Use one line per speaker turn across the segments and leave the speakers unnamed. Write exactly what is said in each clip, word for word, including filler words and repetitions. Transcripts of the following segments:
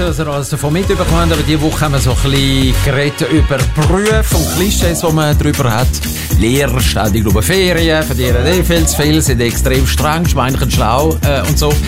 was ihr alles davon mitbekommen habt, aber diese Woche haben wir so ein bisschen geredet über Berufe und Klischees, die man darüber hat. Lehrer, ständig über Ferien, verdienen eh viel zu viel, sind extrem streng, schweinchen schlau äh, und so.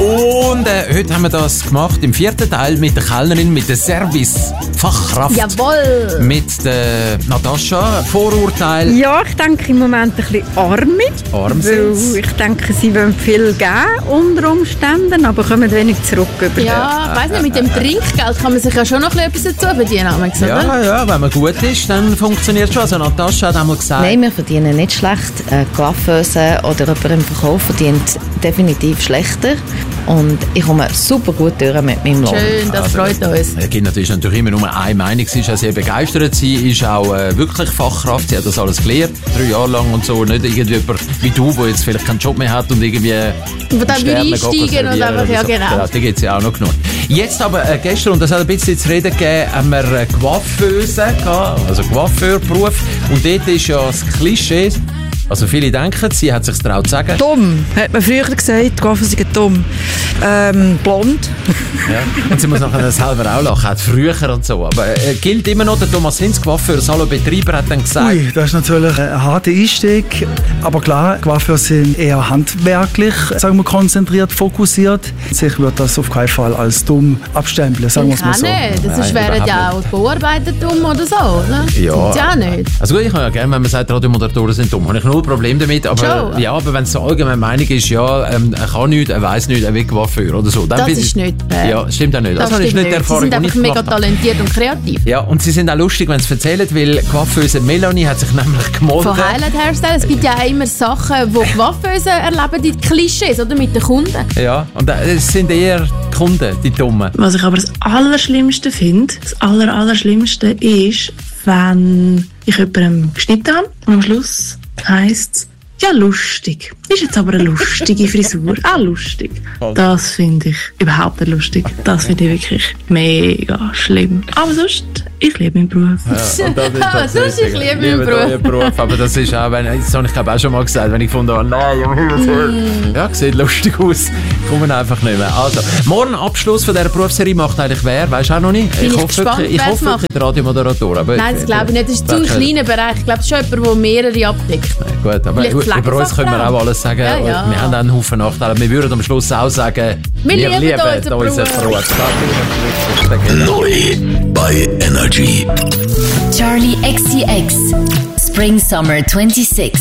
Und äh, heute haben wir das gemacht im vierten Teil mit der Kellnerin, mit der Service-Fachkraft.
Jawohl!
Mit der Natascha. Vorurteil.
Ja, ich denke im Moment ein bisschen armig.
Arm
Weil ich denke, sie wollen viel geben unter Umständen, aber kommen wenig zurück. Über
Ja, ich weiss nicht, mit dem Trinkgeld kann man sich ja schon noch etwas dazu verdienen.
Ja,
oder?
ja, wenn man gut ist, dann funktioniert es schon. Also Natascha hat einmal gesagt...
Nein, wir verdienen nicht schlecht. Eine Coiffeuse oder jemand im Verkauf verdient definitiv schlechter. Und ich komme super gut durch mit meinem Lohn.
Schön, das
Also,
freut uns.
Es gibt natürlich, natürlich immer nur eine Meinung. Sie ist auch sehr begeistert. Sie ist auch äh, wirklich Fachkraft. Sie hat das alles gelernt, drei Jahre lang und so. Nicht irgendwie jemand wie du, der jetzt vielleicht keinen Job mehr hat und irgendwie...
Wo dann wieder einsteigen und einfach, ja genau.
Ja, die gibt es ja auch noch genug. Jetzt aber äh, gestern, und das hat ein bisschen zu reden gegeben, haben wir äh, Coiffeuse gehabt, also Coiffeurberuf. Und dort ist ja das Klischee, also viele denken, sie hat sich getraut zu sagen.
Dumm, hat man früher gesagt, Coiffeur sind dumm. Ähm, blond.
Ja. Und sie muss nachher selber auch lachen, hat früher und so. Aber äh, gilt immer noch, der Thomas Hinz, Coiffeur, Salonbetreiber, hat dann gesagt...
Ui, das ist natürlich ein harter Einstieg. Aber klar, Coiffeure sind eher handwerklich, sagen wir, konzentriert, fokussiert. Ich würde das auf keinen Fall als dumm abstempeln, sagen wir es mal so.
Nicht. Das
Nein,
wären ja auch
überhaupt
die Bauarbeiter dumm oder so, oder?
Ja.
Sind sie auch nicht.
Also gut, ich kann ja gerne, wenn man sagt, Radiomoderatoren sind dumm, habe ich null Problem damit. Aber,
Schon.
ja, aber wenn es so allgemeine Meinung ist, ja, ähm, er kann nichts, er weiss nichts, er will Coiffeur oder so. Dann
Das
bin
ist
ich,
nicht fair.
Ja, stimmt auch nicht.
Das
Also, ist
stimmt
nicht die
nicht. Sie
Erfahrung,
sind
die
einfach
ich
mega
gemacht habe.
talentiert und kreativ.
Ja, und sie sind auch lustig, wenn sie es erzählen, weil Coiffeuse Melanie hat sich nämlich gemolden.
Von Highlight Hairstyle, es gibt ja auch immer Sachen, die Coiffeuse erleben, die Klischees, oder? Mit den Kunden.
Ja, und äh, es sind eher die Kunden, die Dummen.
Was ich aber das Allerschlimmste finde, das Aller, Allerschlimmste ist, wenn ich jemandem geschnitten habe und am Schluss heisst es, ja, lustig. Ist jetzt aber eine lustige Frisur. Auch lustig. Das finde ich überhaupt nicht lustig. Das finde ich wirklich mega schlimm. Aber sonst, ich liebe meinen Beruf.
Ja, und das ist
Ah, sonst, ich liebe meinen Beruf.
euren Beruf. Aber das ist auch, wenn, das habe ich glaube auch schon mal gesagt, wenn ich gefunden habe, nein, um Himmels Willen. Ja, sieht lustig aus. Kommen einfach nicht mehr. Also, morgen Abschluss von dieser Berufsserie macht eigentlich wer? Weisst du auch noch nicht?
Bin
ich
ich
hoffe,
gespannt,
wirklich, ich
wer's
hoffe
macht.
wirklich die Radiomoderatoren. Aber
Nein, das glaube ich nicht. Das ist zu ein kleiner Bereich. Ich glaube, es ist schon jemand, der mehrere abdeckt.
Gut, aber
Vielleicht
gut, über uns können wir
Pflegefachfrau.
auch alles sagen.
Ja, ja.
Wir haben auch einen Haufen Nachteile. Wir würden am Schluss auch sagen,
Wir lieben unseren
unseren
Beruf.
Beruf.
Neu bei Energy.
Charlie X C X. Spring Summer twenty-six.